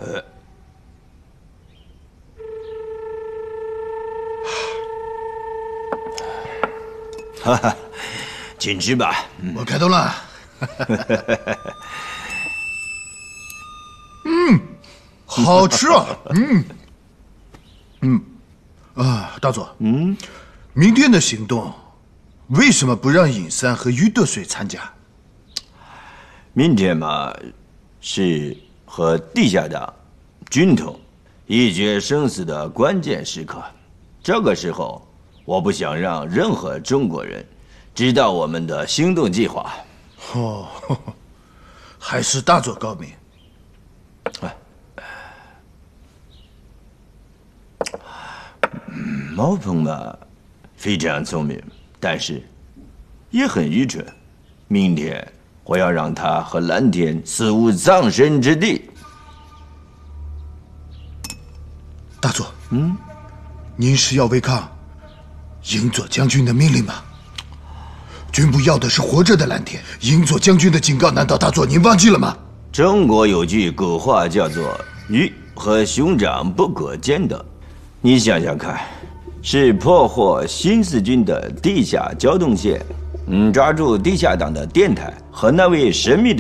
哈哈，请吃吧。 我开动了。好吃啊。大佐。明天的行动，为什么不让尹三和于德水参加？ 明天嘛，是和地下党、军统一决生死的关键时刻。这个时候，我不想让任何中国人知道我们的行动计划。 哦，还是大佐高明。 毛鹏嘛，非常聪明，但是也很愚蠢。明天我要让他和蓝天死无葬身之地。 大佐，您是要违抗营佐将军的命令吗？军部要的是活着的蓝天，营佐将军的警告，难道大佐您忘记了吗？ 中国有句古话叫做“鱼和熊掌不可兼得”，你想想看，是破获新四军的地下交通线，抓住地下党的电台和那位神秘的